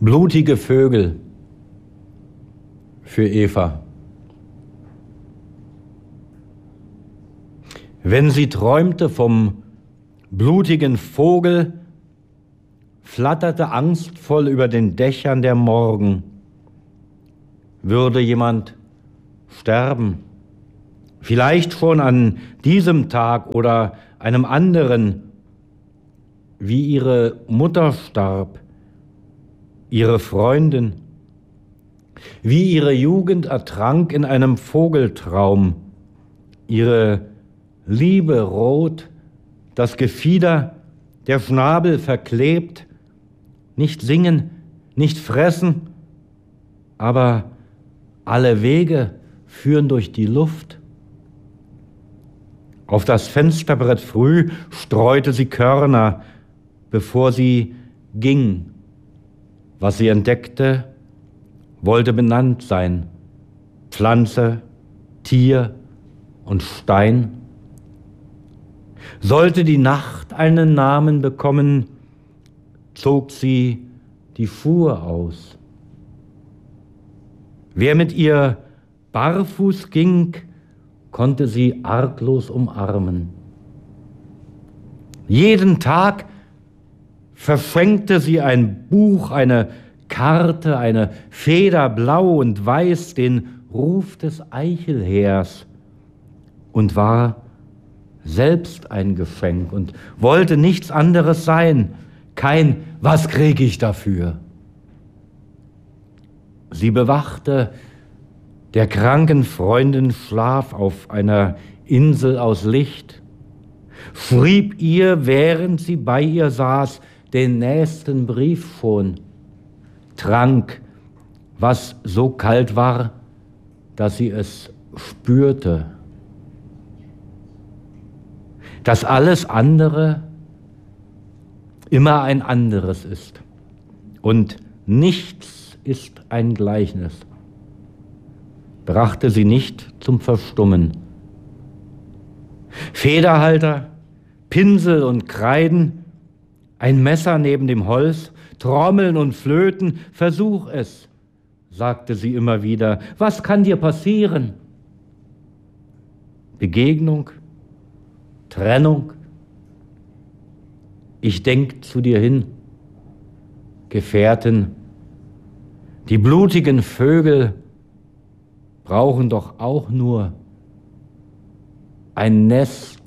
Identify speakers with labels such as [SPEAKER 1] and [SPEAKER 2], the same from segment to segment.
[SPEAKER 1] Blutige Vögel für Eva. Wenn sie träumte vom blutigen Vogel, flatterte angstvoll über den Dächern der Morgen. Würde jemand sterben? Vielleicht schon an diesem Tag oder einem anderen, wie ihre Mutter starb, ihre Freundin, wie ihre Jugend ertrank in einem Vogeltraum, ihre Liebe rot, das Gefieder, der Schnabel verklebt, nicht singen, nicht fressen, aber alle Wege führen durch die Luft. Auf das Fensterbrett früh streute sie Körner, bevor sie ging. Was sie entdeckte, wollte benannt sein. Pflanze, Tier und Stein. Sollte die Nacht einen Namen bekommen, zog sie die Schuhe aus. Wer mit ihr barfuß ging, konnte sie arglos umarmen. Jeden Tag verschenkte sie ein Buch, eine Karte, eine Feder blau und weiß, den Ruf des Eichelheers und war selbst ein Geschenk und wollte nichts anderes sein, kein "Was krieg ich dafür?". Sie bewachte der kranken Freundin Schlaf auf einer Insel aus Licht, schrieb ihr, während sie bei ihr saß, den nächsten Brief schon, trank, was so kalt war, dass sie es spürte. Dass alles andere immer ein anderes ist und nichts ist ein Gleichnis, brachte sie nicht zum Verstummen. Federhalter, Pinsel und Kreiden, ein Messer neben dem Holz, Trommeln und Flöten, versuch es, sagte sie immer wieder. Was kann dir passieren? Begegnung, Trennung. Ich denk zu dir hin, Gefährten. Die blutigen Vögel brauchen doch auch nur ein Nest.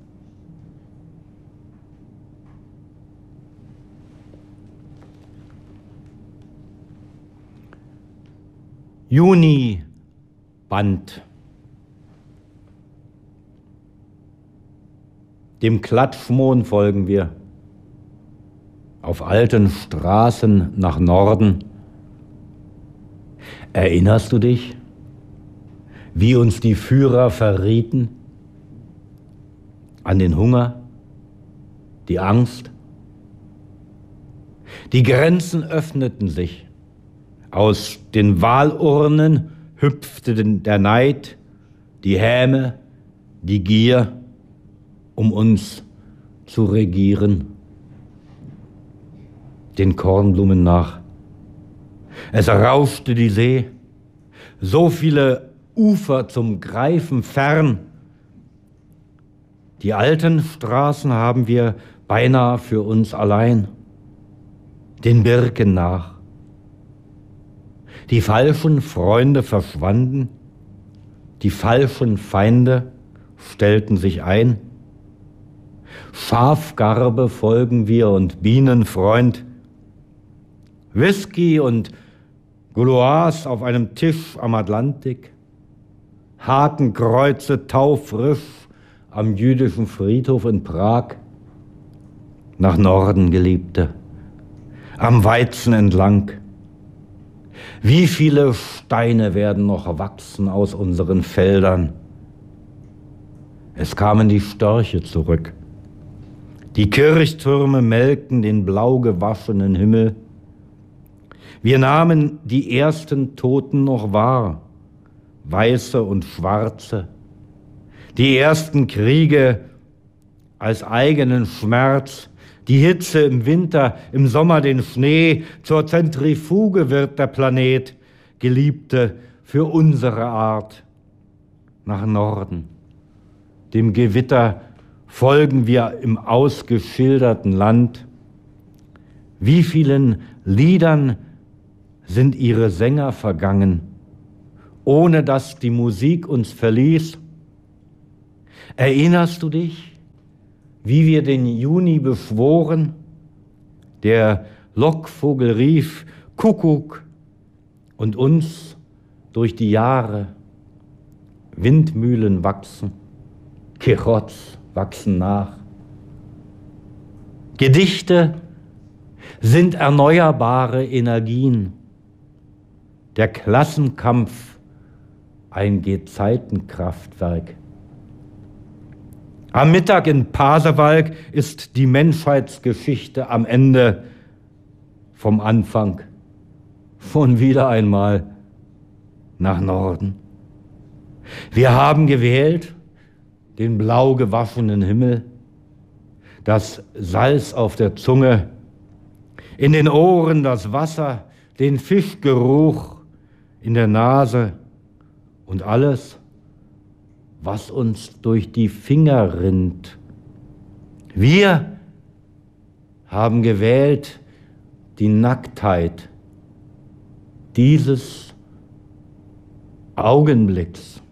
[SPEAKER 1] Juniband. Dem Klatschmohn folgen wir, auf alten Straßen nach Norden. Erinnerst du dich, wie uns die Führer verrieten? An den Hunger, die Angst? Die Grenzen öffneten sich. Aus den Wahlurnen hüpfte der Neid, die Häme, die Gier, um uns zu regieren. Den Kornblumen nach. Es rauschte die See, so viele Ufer zum Greifen fern. Die alten Straßen haben wir beinahe für uns allein, den Birken nach. Die falschen Freunde verschwanden, die falschen Feinde stellten sich ein. Schafgarbe folgen wir und Bienenfreund. Whisky und Gouloirs auf einem Tisch am Atlantik. Hakenkreuze taufrisch am jüdischen Friedhof in Prag. Nach Norden, Geliebte, am Weizen entlang. Wie viele Steine werden noch wachsen aus unseren Feldern? Es kamen die Störche zurück. Die Kirchtürme melkten den blau gewaschenen Himmel. Wir nahmen die ersten Toten noch wahr, Weiße und Schwarze. Die ersten Kriege als eigenen Schmerz, Die Hitze im Winter, im Sommer den Schnee, zur Zentrifuge wird der Planet, Geliebte, für unsere Art. Nach Norden, dem Gewitter, folgen wir im ausgeschilderten Land. Wie vielen Liedern sind ihre Sänger vergangen, ohne dass die Musik uns verließ? Erinnerst du dich, wie wir den Juni beschworen? Der Lockvogel rief Kuckuck und uns durch die Jahre Windmühlen wachsen, Quixotes wachsen nach. Gedichte sind erneuerbare Energien. Der Klassenkampf ein Gezeitenkraftwerk. Am Mittag in Pasewalk ist die Menschheitsgeschichte am Ende vom Anfang. Schon wieder einmal nach Norden. Wir haben gewählt den blau gewaschenen Himmel, das Salz auf der Zunge, in den Ohren das Wasser, den Fischgeruch in der Nase und alles, was uns durch die Finger rinnt. Wir haben gewählt die Nacktheit dieses Augenblicks.